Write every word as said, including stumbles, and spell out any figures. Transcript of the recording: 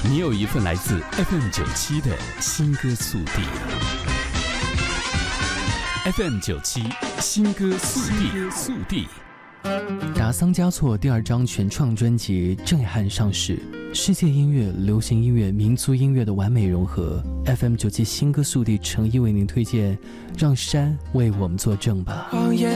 你有一份来自 F M 九七的新歌速递。F M 九七新歌速递，速递。 达桑嘉措第二张全创专辑震撼上市，世界音乐、流行音乐、民族音乐的完美融合。F M 九七新歌速递诚意为您推荐，让山为我们作证吧。 谎言